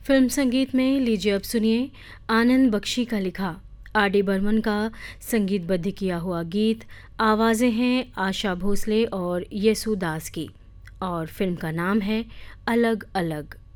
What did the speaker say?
Film संगीत में लीजिए अब सुनिए आनंद बख्शी का लिखा आर.डी. बर्मन का संगीतबद्ध किया हुआ गीत। आवाज़ें हैं आशा भोसले और येसु दास की और फिल्म का नाम है अलग अलग।